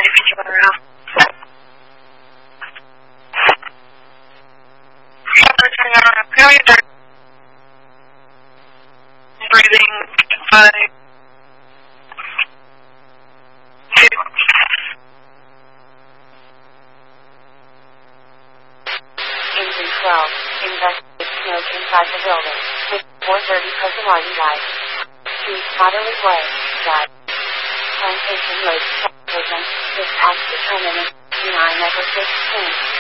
around. How are you doing? Breathing fine. Engine 12, investigate smoke inside the building. 4:30 Presalati Light. 2 Potterly Way, Drive. Plantation Road, Prison, dispatch determinant, 9 Ever 16.